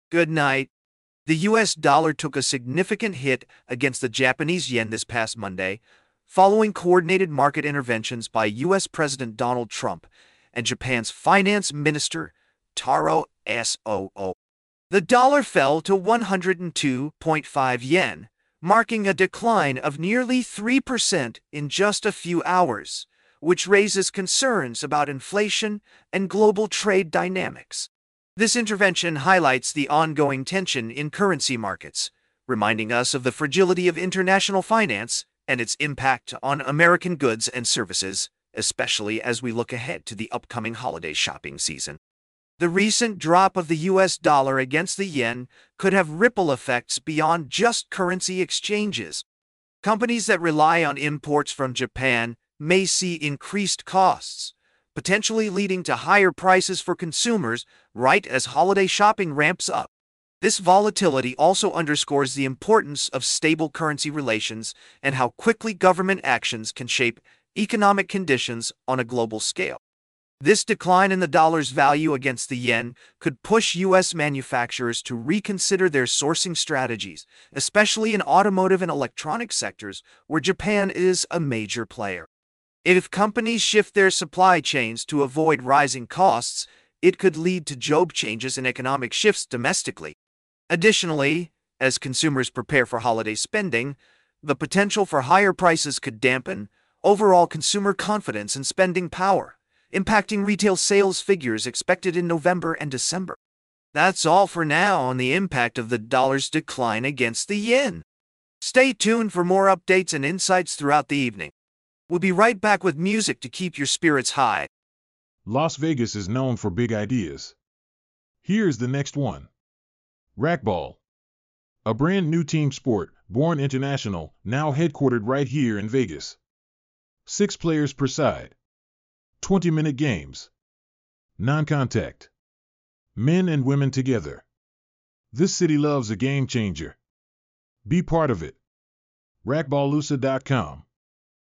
Good night. The US dollar took a significant hit against the Japanese yen this past Monday, following coordinated market interventions by US President Donald Trump and Japan's Finance Minister Taro Soo. The dollar fell to 102.5 yen, marking a decline of nearly 3% in just a few hours, which raises concerns about inflation and global trade dynamics. This intervention highlights the ongoing tension in currency markets, reminding us of the fragility of international finance and its impact on American goods and services, especially as we look ahead to the upcoming holiday shopping season. The recent drop of the US dollar against the yen could have ripple effects beyond just currency exchanges. Companies that rely on imports from Japan may see increased costs, potentially leading to higher prices for consumers right as holiday shopping ramps up. This volatility also underscores the importance of stable currency relations and how quickly government actions can shape economic conditions on a global scale. This decline in the dollar's value against the yen could push U.S. manufacturers to reconsider their sourcing strategies, especially in automotive and electronic sectors where Japan is a major player. If companies shift their supply chains to avoid rising costs, it could lead to job changes and economic shifts domestically. Additionally, as consumers prepare for holiday spending, the potential for higher prices could dampen overall consumer confidence and spending power, impacting retail sales figures expected in November and December. That's all for now on the impact of the dollar's decline against the yen. Stay tuned for more updates and insights throughout the evening. We'll be right back with music to keep your spirits high. Las Vegas is known for big ideas. Here's the next one. Racquetball. A brand new team sport, born international, now headquartered right here in Vegas. 6 players per side. 20-minute games. Non-contact. Men and women together. This city loves a game changer. Be part of it. Racquetballusa.com